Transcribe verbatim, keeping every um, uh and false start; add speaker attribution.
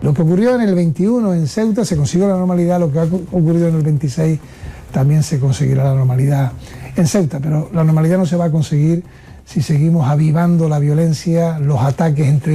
Speaker 1: Lo que ocurrió en el veintiuno en Ceuta se consiguió la normalidad, lo que ha ocurrido en el veintiséis también se conseguirá la normalidad en Ceuta, pero la normalidad no se va a conseguir si seguimos avivando la violencia, los ataques entre